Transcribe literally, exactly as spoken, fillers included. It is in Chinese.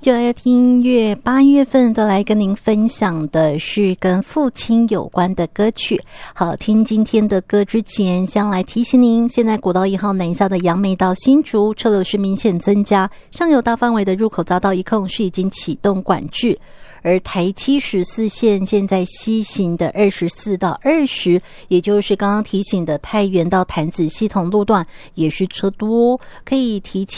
就要听音乐，八月份都来跟您分享的是跟父亲有关的歌曲。好，听今天的歌之前，先来提醒您，现在国道一号南下的杨梅到新竹车流是明显增加，上游大范围的入口匝道一控是已经启动管制。而台七十四线现在西行的二十四到二十，也就是刚刚提醒的太原到潭子系统路段也是车多，可以提前